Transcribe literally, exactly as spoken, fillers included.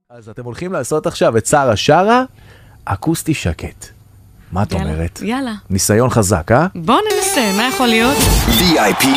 אז אתם הולכים לעשות עכשיו את שרה שרה, אקוסטי שקט. מה את אומרת? יאללה. ניסיון חזק, אה? בוא ננסה, מה יכול להיות? וי איי פי